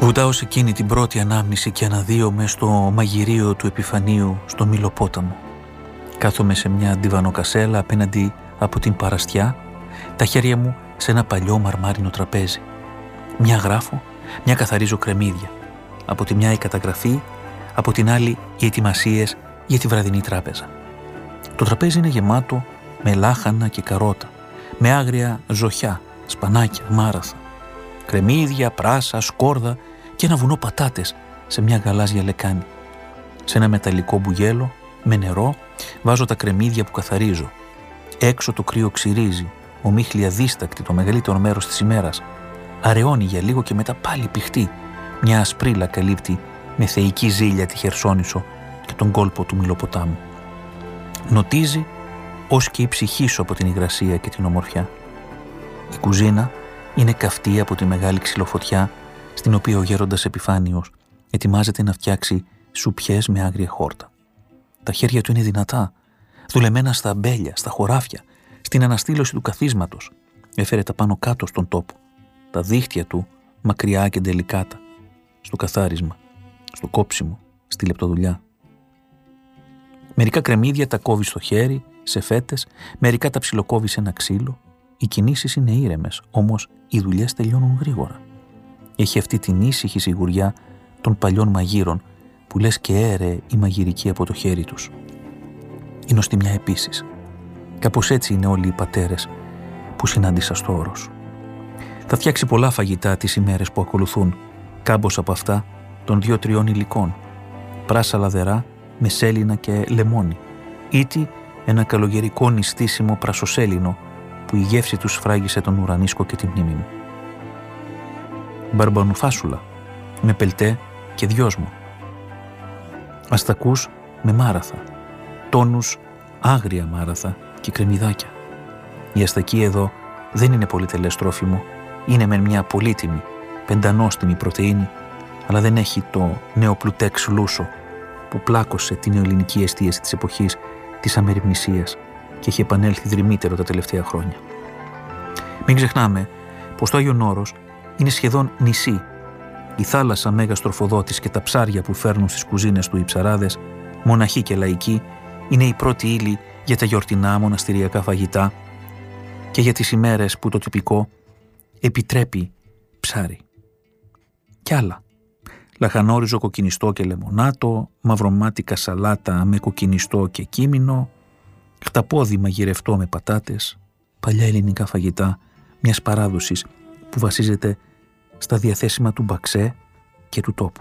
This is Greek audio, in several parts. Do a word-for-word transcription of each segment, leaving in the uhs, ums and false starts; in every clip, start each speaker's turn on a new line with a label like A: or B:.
A: Βουτάω σε εκείνη την πρώτη ανάμνηση και αναδύομαι στο μαγειρίο του επιφανείου στο Μυλοπόταμο. Κάθομαι σε μια αντιβανοκασέλα απέναντι από την παραστιά, τα χέρια μου σε ένα παλιό μαρμάρινο τραπέζι. Μια γράφω, μια καθαρίζω κρεμμύδια. Από τη μια η καταγραφή, από την άλλη οι ετοιμασίες για τη βραδινή τράπεζα. Το τραπέζι είναι γεμάτο με λάχανα και καρότα, με άγρια ζοχιά, σπανάκια, μάραθα, κρεμμύδια, πράσα, σκόρδα και ένα βουνό πατάτες σε μια γαλάζια λεκάνη. Σε ένα μεταλλικό μπουγέλο, με νερό, βάζω τα κρεμμύδια που καθαρίζω. Έξω το κρύο ξυρίζει, ομίχλη αδίστακτη το μεγαλύτερο μέρος της ημέρας. Αραιώνει για λίγο και μετά πάλι πηχτεί. Μια ασπρίλα καλύπτει με θεϊκή ζήλια τη Χερσόνησο και τον κόλπο του Μυλοποτάμου. Νοτίζει ως και η ψυχή σου από την υγρασία και την ομορφιά. Η κουζίνα είναι καυτή από τη μεγάλη ξυλοφωτιά στην οποία ο γέροντας Επιφάνιος ετοιμάζεται να φτιάξει σουπιές με άγρια χόρτα. Τα χέρια του είναι δυνατά, δουλεμένα στα αμπέλια, στα χωράφια, στην αναστήλωση του καθίσματος. Έφερε τα πάνω κάτω στον τόπο. Τα δίχτυα του μακριά και ντελικάτα, στο καθάρισμα, στο κόψιμο, στη λεπτοδουλειά. Μερικά κρεμμύδια τα κόβει στο χέρι, σε φέτες, μερικά τα ψιλοκόβει σε ένα ξύλο. Οι κινήσεις είναι ήρεμες, όμως οι δουλειές τελειώνουν γρήγορα. Έχει αυτή την ήσυχη σιγουριά των παλιών μαγείρων που λες και έρεε η μαγειρική από το χέρι τους. Η νοστιμιά επίσης. Κάπως έτσι είναι όλοι οι πατέρες που συνάντησα στο όρος. Θα φτιάξει πολλά φαγητά τις ημέρες που ακολουθούν, κάμπος από αυτά των δύο-τριών υλικών. Πράσα λαδερά με σέλινα και λεμόνι, ήτι ένα καλογερικό νηστίσιμο πρασοσέλινο που η γεύση του σφράγισε τον ουρανίσκο και τη μνήμη μου. Μπαρμπανουφάσουλα με πελτέ και δυόσμο. Αστακούς με μάραθα, τόνους άγρια μάραθα και κρεμμυδάκια. Η αστακή εδώ δεν είναι πολυτελές τρόφιμο, είναι με μια πολύτιμη, πεντανόστιμη πρωτεΐνη, αλλά δεν έχει το νεοπλουτέξ λούσο που πλάκωσε την νεοελληνική εστίαση της εποχής της αμεριμνησίας και έχει επανέλθει δρυμύτερο τα τελευταία χρόνια. Μην ξεχνάμε πως το Άγιον Όρος είναι σχεδόν νησί. Η θάλασσα μέγας τροφοδότης και τα ψάρια που φέρνουν στις κουζίνες του οι ψαράδες, μοναχοί και λαϊκοί, είναι η πρώτη ύλη για τα γιορτινά μοναστηριακά φαγητά και για τις ημέρες που το τυπικό επιτρέπει ψάρι. Κι άλλα. Λαχανόριζο κοκκινιστό και λεμονάτο, μαυρομάτικα σαλάτα με κοκκινιστό και κίμινο, χταπόδι μαγειρευτό με πατάτες, παλιά ελληνικά φαγητά μιας παράδοσης που βασίζεται στα διαθέσιμα του μπαξέ και του τόπου.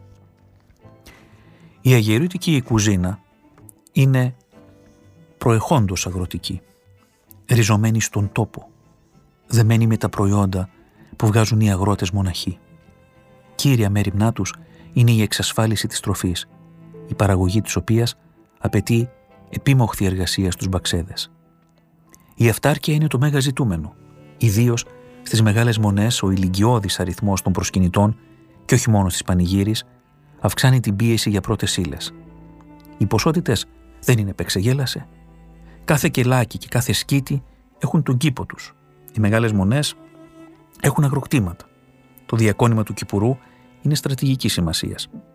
A: Η αγερούτικη κουζίνα είναι προεχόντως αγροτική, ριζωμένη στον τόπο, δεμένη με τα προϊόντα που βγάζουν οι αγρότες μοναχοί. Κύρια μέριμνά τους είναι η εξασφάλιση της τροφής, η παραγωγή της οποίας απαιτεί επίμοχθη εργασία στους μπαξέδες. Η αυτάρκεια είναι το μέγα ζητούμενο, ιδίως στις μεγάλες μονές ο ηλικιώδης αριθμός των προσκυνητών και όχι μόνο στις πανηγύρις αυξάνει την πίεση για πρώτες ύλες. Οι ποσότητες δεν είναι επεξεγέλασε. Κάθε κελάκι και κάθε σκήτη έχουν τον κήπο τους. Οι μεγάλες μονές έχουν αγροκτήματα. Το διακόνημα του κυπουρού είναι στρατηγικής σημασίας.